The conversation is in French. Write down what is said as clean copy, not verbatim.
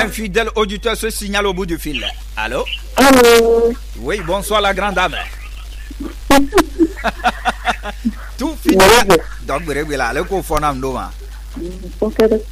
Un fidèle auditeur se signale au bout du fil. Allô? Allô? Oui, bonsoir la grande dame. Tout fidèle. Donc, vous avez là, le coup,